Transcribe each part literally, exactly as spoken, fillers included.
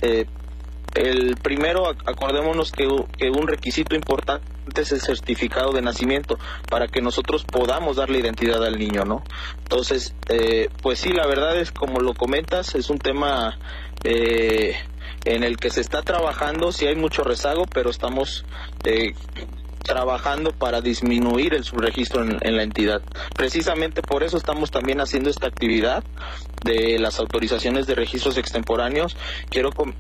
eh, el primero, acordémonos que, que un requisito importante es el certificado de nacimiento para que nosotros podamos darle identidad al niño, ¿no? Entonces, eh, pues sí, la verdad es como lo comentas, es un tema eh, en el que se está trabajando, sí hay mucho rezago, pero estamos eh, trabajando para disminuir el subregistro en, en la entidad. Precisamente por eso estamos también haciendo esta actividad de las autorizaciones de registros extemporáneos. Quiero com-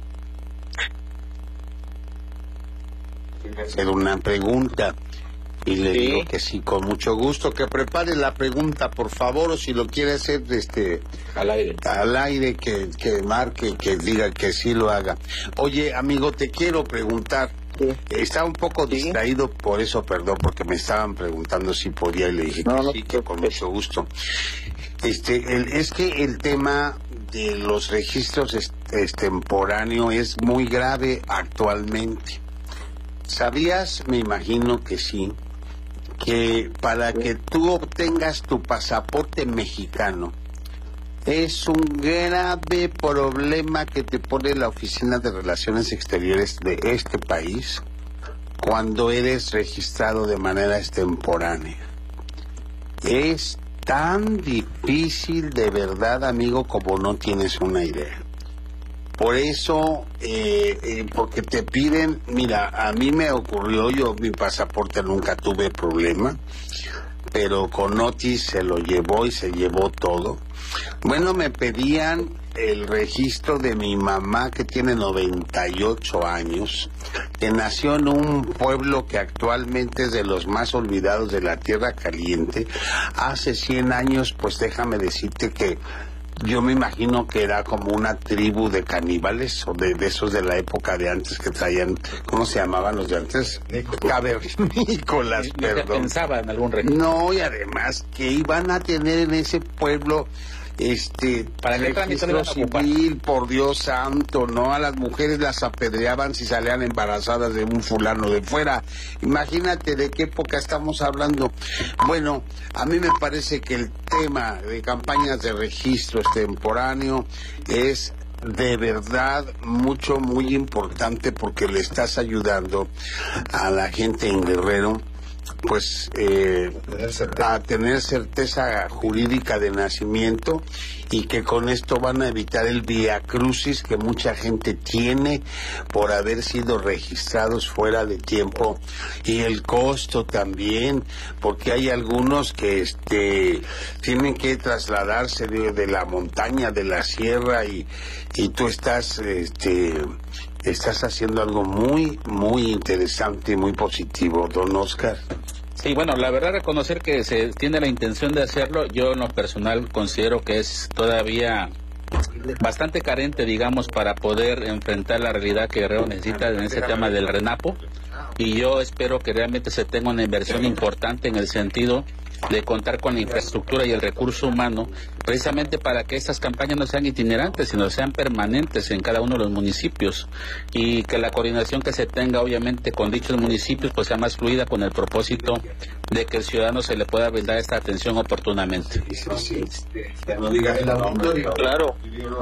hacer una pregunta y le sí. digo que sí, con mucho gusto. Que prepare la pregunta, por favor, o si lo quiere hacer este al aire, al aire que, que marque, que diga que sí lo haga. Oye, amigo, te quiero preguntar. Sí. Estaba un poco sí. distraído, por eso, perdón, porque me estaban preguntando si podía y le dije no, que no, sí, que con mucho gusto. Este, el, es que el tema de los registros extemporáneos es muy grave actualmente. ¿Sabías? Me imagino que sí, que para que tú obtengas tu pasaporte mexicano es un grave problema que te pone la Oficina de Relaciones Exteriores de este país cuando eres registrado de manera extemporánea. Es tan difícil de verdad, amigo, como no tienes una idea. Por eso, eh, eh, porque te piden, mira, a mí me ocurrió, yo mi pasaporte nunca tuve problema, pero con Otis se lo llevó y se llevó todo. Bueno, me pedían el registro de mi mamá, que tiene noventa y ocho años, que nació en un pueblo que actualmente es de los más olvidados de la Tierra Caliente. Hace cien años, pues déjame decirte que yo me imagino que era como una tribu de caníbales, o de, de esos de la época de antes que traían, ¿cómo se llamaban los de antes? Cavernícolas, Yo perdón. pensaba en algún registro. No, y además que iban a tener en ese pueblo este ¿Para qué registro civil, por Dios santo, ¿no? A las mujeres las apedreaban si salían embarazadas de un fulano de fuera. Imagínate de qué época estamos hablando. Bueno, a mí me parece que el tema de campañas de registro extemporáneo es de verdad mucho, muy importante, porque le estás ayudando a la gente en Guerrero pues eh, a tener certeza jurídica de nacimiento, y que con esto van a evitar el viacrucis que mucha gente tiene por haber sido registrados fuera de tiempo, y el costo también, porque hay algunos que este tienen que trasladarse de, de la montaña, de la sierra, y, y tú estás este estás haciendo algo muy, muy interesante y muy positivo, don Oscar. Sí, bueno, la verdad, reconocer que se tiene la intención de hacerlo, yo en lo personal considero que es todavía bastante carente, digamos, para poder enfrentar la realidad que Guerrero necesita en ese tema del RENAPO, y yo espero que realmente se tenga una inversión importante en el sentido de contar con la infraestructura y el recurso humano, precisamente para que estas campañas no sean itinerantes, sino sean permanentes en cada uno de los municipios, y que la coordinación que se tenga, obviamente, con dichos municipios, pues sea más fluida, con el propósito de que el ciudadano se le pueda brindar esta atención oportunamente. Claro.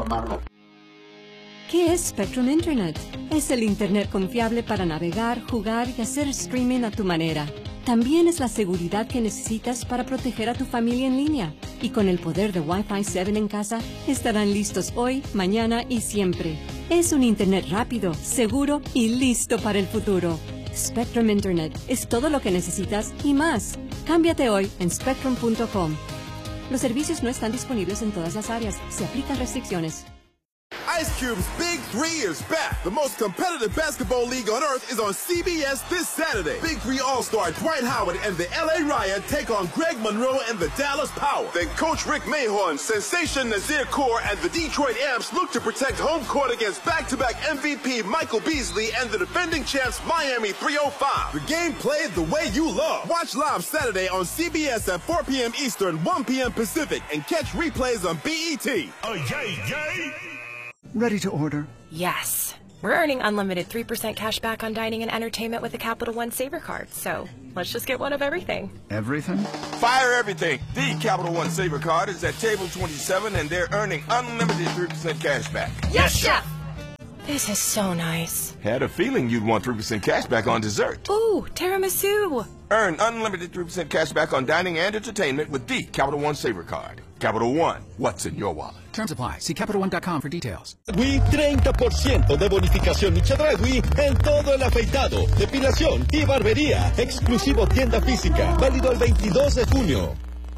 ¿Qué es Spectrum Internet? Es el Internet confiable para navegar, jugar y hacer streaming a tu manera. También es la seguridad que necesitas para proteger a tu familia en línea. Y con el poder de Wi-Fi siete en casa, estarán listos hoy, mañana y siempre. Es un Internet rápido, seguro y listo para el futuro. Spectrum Internet es todo lo que necesitas y más. Cámbiate hoy en spectrum punto com. Los servicios no están disponibles en todas las áreas. Se aplican restricciones. Ice Cube's Big Three is back. The most competitive basketball league on earth is on C B S this Saturday. Big Three All-Star Dwight Howard and the L A Riot take on Greg Monroe and the Dallas Power. Then Coach Rick Mahorn, Sensation Nazir Kaur, and the Detroit Amps look to protect home court against back-to-back M V P Michael Beasley and the defending champs Miami three oh five. The game played the way you love. Watch live Saturday on C B S at four p.m. Eastern, one p.m. Pacific, and catch replays on B E T. Oh, yay, yay! Ready to order? Yes. We're earning unlimited three percent cash back on dining and entertainment with the Capital One Saver Card, so let's just get one of everything. Everything? Fire everything. The Capital One Saver Card is at table twenty-seven, and they're earning unlimited three percent cash back. Yes, Chef! This is so nice. Had a feeling you'd want three percent cash back on dessert. Ooh, tiramisu. Earn unlimited three percent cash back on dining and entertainment with the Capital One Saver Card. Capital One, what's in your wallet? Terms apply. See Capital One dot com for details. Wii, treinta por ciento de bonificación y Chedraui en todo el afeitado, depilación y barbería. Exclusivo tienda física. Válido el veintidós de junio.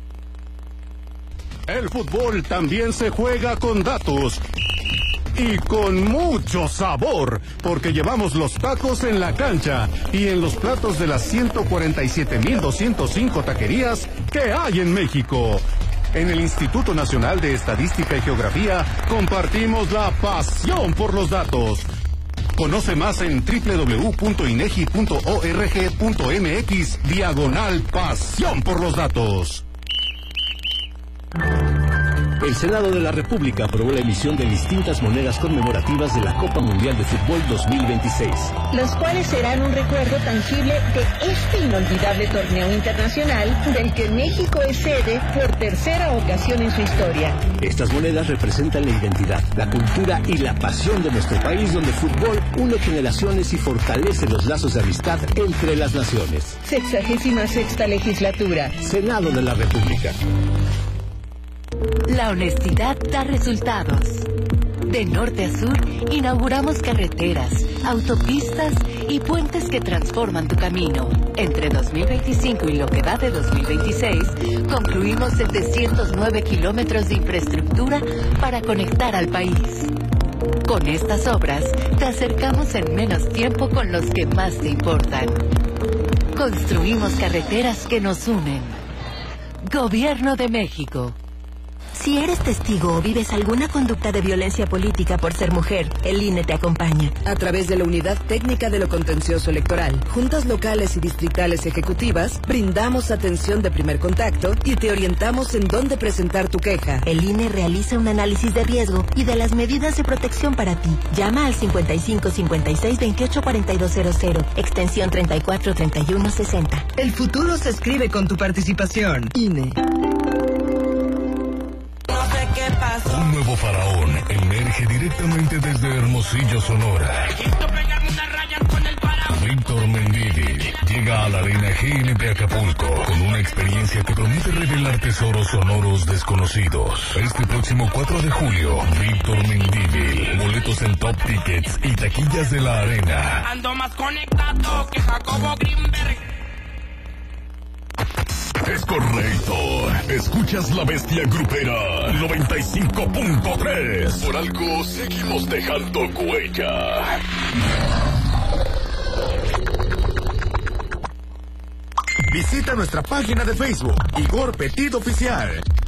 El fútbol también se juega con datos. Y con mucho sabor, porque llevamos los tacos en la cancha y en los platos de las ciento cuarenta y siete mil doscientos cinco taquerías que hay en México. En el Instituto Nacional de Estadística y Geografía compartimos la pasión por los datos. Conoce más en doble u doble u doble u punto inegi punto org punto mx diagonal pasión por los datos. El Senado de la República aprobó la emisión de distintas monedas conmemorativas de la Copa Mundial de Fútbol dos mil veintiséis. Los cuales serán un recuerdo tangible de este inolvidable torneo internacional del que México es sede por tercera ocasión en su historia. Estas monedas representan la identidad, la cultura y la pasión de nuestro país, donde el fútbol une generaciones y fortalece los lazos de amistad entre las naciones. Sexagésima sexta legislatura. Senado de la República. La honestidad da resultados. De norte a sur, inauguramos carreteras, autopistas y puentes que transforman tu camino. Entre dos mil veinticinco y lo que va de dos mil veintiséis, concluimos setecientos nueve kilómetros de infraestructura para conectar al país. Con estas obras, te acercamos en menos tiempo con los que más te importan. Construimos carreteras que nos unen. Gobierno de México. Si eres testigo o vives alguna conducta de violencia política por ser mujer, el I N E te acompaña. A través de la Unidad Técnica de lo Contencioso Electoral, juntas locales y distritales ejecutivas, brindamos atención de primer contacto y te orientamos en dónde presentar tu queja. El I N E realiza un análisis de riesgo y de las medidas de protección para ti. Llama al cincuenta y cinco cincuenta y seis veintiocho cuarenta y dos cero cero, extensión treinta y cuatro treinta y uno sesenta. El futuro se escribe con tu participación. I N E. Un nuevo faraón emerge directamente desde Hermosillo, Sonora. Víctor Mendivi llega a la Arena G N de Acapulco con una experiencia que promete revelar tesoros sonoros desconocidos. Este próximo cuatro de julio, Víctor Mendivi. Boletos en Top Tickets y taquillas de la Arena. Ando más conectado que Jacobo Greenberg. Es correcto. Escuchas La Bestia Grupera noventa y cinco punto tres. Por algo seguimos dejando huella. Visita nuestra página de Facebook, Igor Petit Oficial.